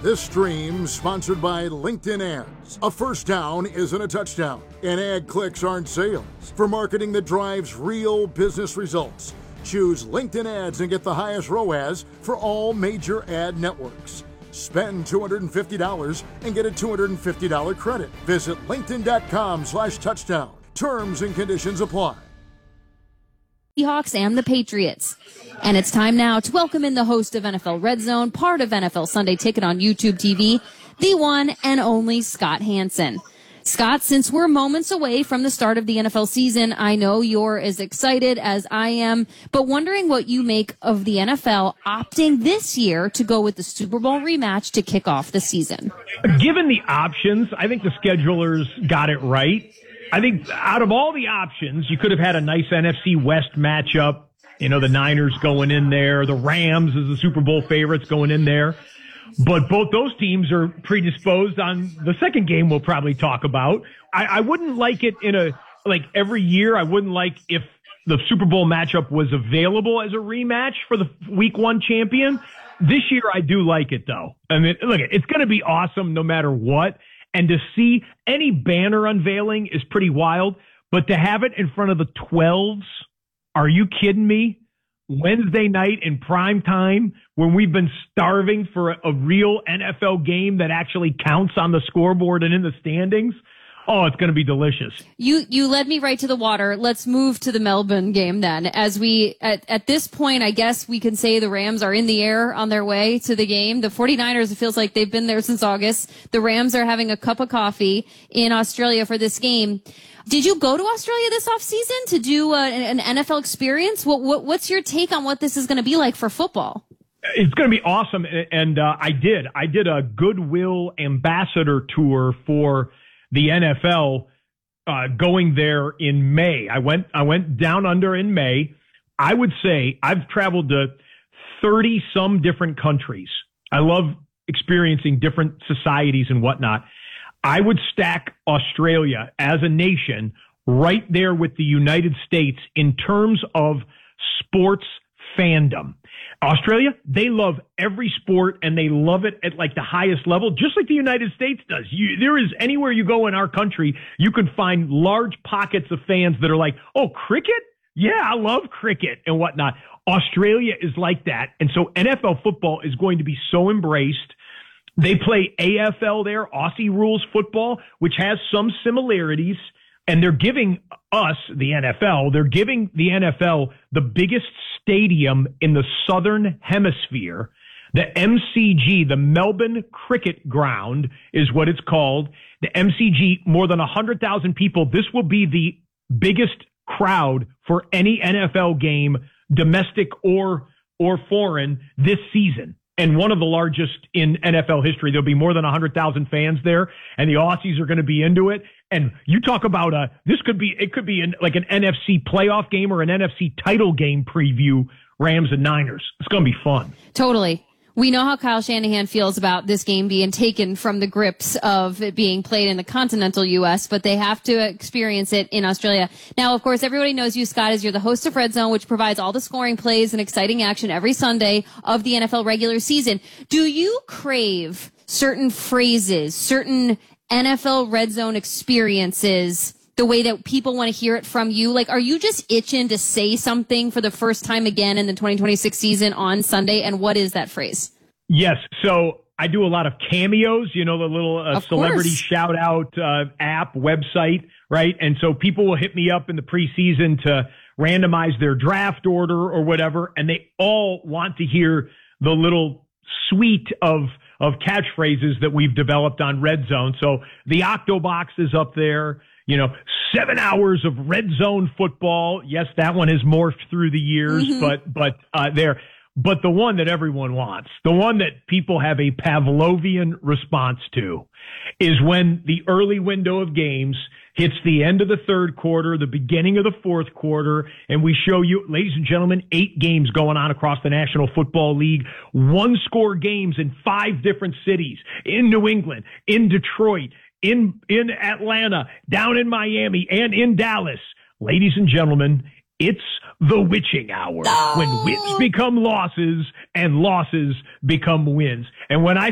This stream sponsored by LinkedIn Ads. A first down isn't a touchdown, and ad clicks aren't sales. For marketing that drives real business results, choose LinkedIn Ads and get the highest ROAS for all major ad networks. Spend $250 and get a $250 credit. Visit linkedin.com/touchdown. Terms and conditions apply. Seahawks and the Patriots. And it's time now to welcome in the host of NFL Red Zone, part of NFL Sunday Ticket on YouTube TV, the one and only Scott Hanson. Scott, since we're moments away from the start of the NFL season, I know you're as excited as I am, but wondering what you make of the NFL opting this year to go with the Super Bowl rematch to kick off the season. Given the options, I think the schedulers got it right. I think out of all the options, you could have had a nice NFC West matchup. You know, the Niners going in there, the Rams as the Super Bowl favorites going in there. But both those teams are predisposed on the second game we'll probably talk about. I wouldn't like it every year. I wouldn't like if the Super Bowl matchup was available as a rematch for the week one champion. This year, I do like it, though. I mean, look, it's going to be awesome no matter what. And to see any banner unveiling is pretty wild. But to have it in front of the 12s, are you kidding me? Wednesday night in prime time when we've been starving for a real NFL game that actually counts on the scoreboard and in the standings. Oh, it's going to be delicious. You led me right to the water. Let's move to the Melbourne game then. As we, at this point, I guess we can say the Rams are in the air on their way to the game. The 49ers, it feels like they've been there since August. The Rams are having a cup of coffee in Australia for this game. Did you go to Australia this offseason to do an NFL experience? What's your take on what this is going to be like for football? It's going to be awesome. And I did a Goodwill ambassador tour for the NFL going there in May. I went down under in May. I would say I've traveled to 30 some different countries. I love experiencing different societies and whatnot. I would stack Australia as a nation right there with the United States in terms of sports fandom. Australia, they love every sport and they love it at like the highest level, just like the United States does. There is anywhere you go in our country, you can find large pockets of fans that are like, oh, cricket? Yeah, I love cricket and whatnot. Australia is like that. And so NFL football is going to be so embraced. They play AFL there, Aussie rules football, which has some similarities. And they're giving us, the NFL, the biggest stadium in the Southern Hemisphere. The MCG, the Melbourne Cricket Ground, is what it's called. The MCG, more than 100,000 people. This will be the biggest crowd for any NFL game, domestic or foreign, this season. And one of the largest in NFL history. There'll be more than 100,000 fans there, and the Aussies are going to be into it. And you talk about it could be like an NFC playoff game or an NFC title game preview, Rams and Niners. It's going to be fun. Totally. We know how Kyle Shanahan feels about this game being taken from the grips of it being played in the continental U.S., but they have to experience it in Australia. Now, of course, everybody knows you, Scott, as you're the host of Red Zone, which provides all the scoring plays and exciting action every Sunday of the NFL regular season. Do you crave certain phrases, certain NFL Red Zone experiences, the way that people want to hear it from you? Like, are you just itching to say something for the first time again in the 2026 season on Sunday? And what is that phrase? Yes. So I do a lot of cameos, the little celebrity shout out app website, right? And so people will hit me up in the preseason to randomize their draft order or whatever. And they all want to hear the little suite of catchphrases that we've developed on Red Zone. So the Octobox is up there. 7 hours of red zone football. Yes, that one has morphed through the years, but there. But the one that everyone wants, the one that people have a Pavlovian response to, is when the early window of games hits the end of the third quarter, the beginning of the fourth quarter, and we show you, ladies and gentlemen, 8 games going on across the National Football League, 1-score games in 5 different cities, in New England, in Detroit, in Atlanta, down in Miami, and in Dallas. Ladies and gentlemen, it's the witching hour when wins become losses and losses become wins. And when I